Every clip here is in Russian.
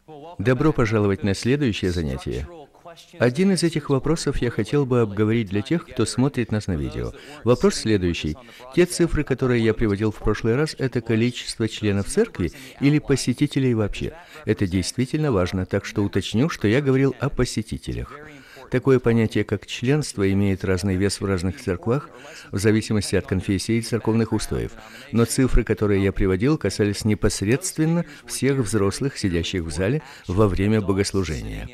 Добро пожаловать на следующее занятие. Один из этих вопросов я хотел бы обговорить для тех, кто смотрит нас на видео. Вопрос следующий. Те цифры, которые я приводил в прошлый раз, это количество членов церкви или посетителей вообще? Это действительно важно, так что уточню, что я говорил о посетителях. Такое понятие, как членство, имеет разный вес в разных церквах, в зависимости от конфессии и церковных устоев. Но цифры, которые я приводил, касались непосредственно всех взрослых, сидящих в зале во время богослужения.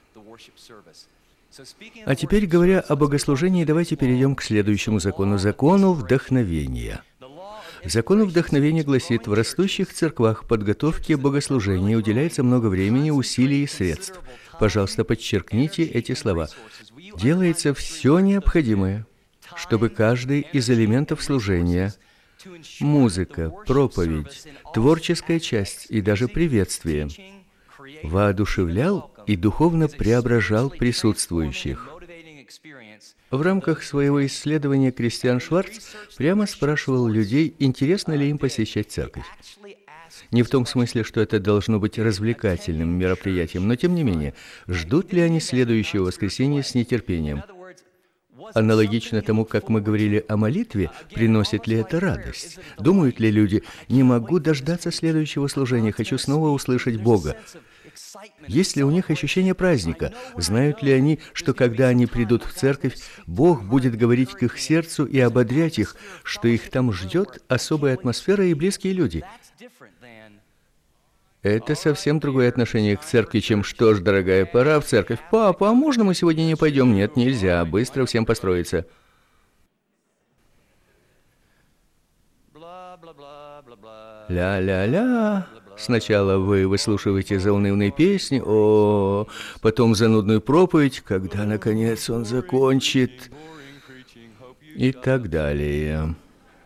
А теперь, говоря о богослужении, давайте перейдем к следующему закону – закону вдохновения. Закон вдохновения гласит, в растущих церквах подготовке богослужения уделяется много времени, усилий и средств. Пожалуйста, подчеркните эти слова. Делается все необходимое, чтобы каждый из элементов служения – музыка, проповедь, творческая часть и даже приветствие – воодушевлял и духовно преображал присутствующих. В рамках своего исследования Кристиан Шварц прямо спрашивал людей, интересно ли им посещать церковь. Не в том смысле, что это должно быть развлекательным мероприятием, но тем не менее, ждут ли они следующего воскресенья с нетерпением? Аналогично тому, как мы говорили о молитве, приносит ли это радость? Думают ли люди, не могу дождаться следующего служения, хочу снова услышать Бога? Есть ли у них ощущение праздника? Знают ли они, что когда они придут в церковь, Бог будет говорить к их сердцу и ободрять их, что их там ждет особая атмосфера и близкие люди? Это совсем другое отношение к церкви, чем «что ж, дорогая, пора в церковь. Папа, а можно мы сегодня не пойдем?» Нет, нельзя, быстро всем построиться. Ля-ля-ля. Сначала вы выслушиваете заунывные песни, потом занудную проповедь, когда, наконец, он закончит, и так далее.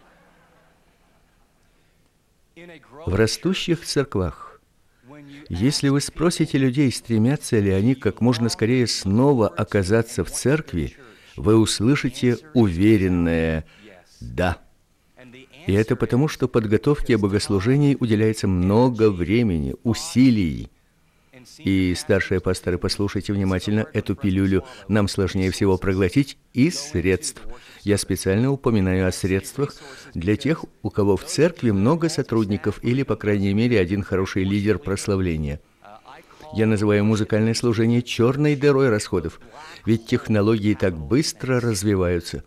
В растущих церквах, если вы спросите людей, стремятся ли они как можно скорее снова оказаться в церкви, вы услышите уверенное «да». И это потому, что подготовке богослужений уделяется много времени, усилий. И, старшие пасторы, послушайте внимательно, эту пилюлю нам сложнее всего проглотить из средств. Я специально упоминаю о средствах для тех, у кого в церкви много сотрудников или, по крайней мере, один хороший лидер прославления. Я называю музыкальное служение черной дырой расходов, ведь технологии так быстро развиваются.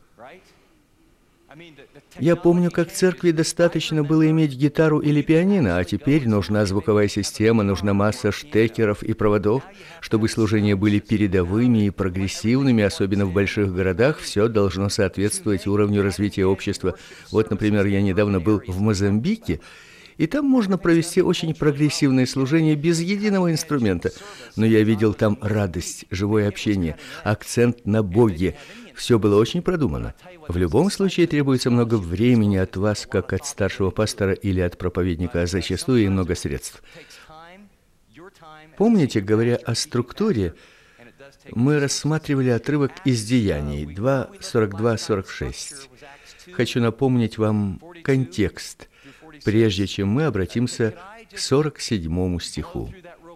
Я помню, как церкви достаточно было иметь гитару или пианино, а теперь нужна звуковая система, нужна масса штекеров и проводов. Чтобы служения были передовыми и прогрессивными, особенно в больших городах, все должно соответствовать уровню развития общества. Вот, например, я недавно был в Мозамбике, и там можно провести очень прогрессивное служение без единого инструмента. Но я видел там радость, живое общение, акцент на Боге. Все было очень продумано. В любом случае требуется много времени от вас, как от старшего пастора или от проповедника, а зачастую и много средств. Помните, говоря о структуре, мы рассматривали отрывок из Деяний 2:42-46. Хочу напомнить вам контекст, прежде чем мы обратимся к 47 стиху.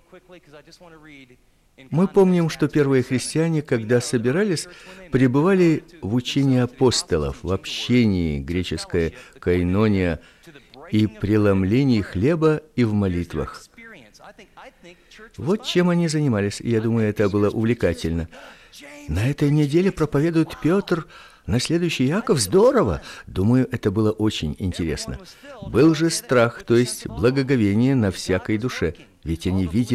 Мы помним, что первые христиане, когда собирались, пребывали в учении апостолов, в общении, греческое «кайнония», и преломлении хлеба и в молитвах. Вот чем они занимались, и я думаю, это было увлекательно. На этой неделе проповедует Петр, на следующий Иаков. Здорово! Думаю, это было очень интересно. Был же страх, то есть благоговение на всякой душе, ведь они видели